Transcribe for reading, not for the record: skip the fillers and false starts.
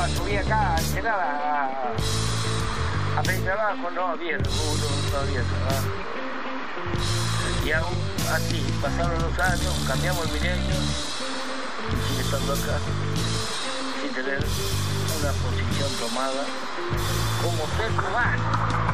subí acá, a entrenar a pedir trabajo, no había laburo, no había trabajo. Y aún así, pasaron los años, cambiamos el milenio, y sigue estando acá, sin tener una posición tomada como ser cubano.